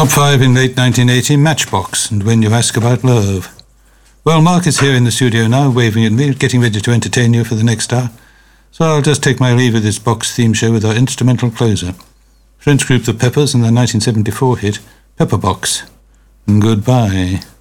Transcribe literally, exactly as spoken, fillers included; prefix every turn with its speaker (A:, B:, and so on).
A: Top five in late nineteen eighty, Matchbox, and When You Ask About Love. Well, Mark is here in the studio now, waving at me, getting ready to entertain you for the next hour. So I'll just take my leave of this box theme show with our instrumental closer. French group The Peppers and their nineteen seventy-four hit, Pepperbox. Goodbye.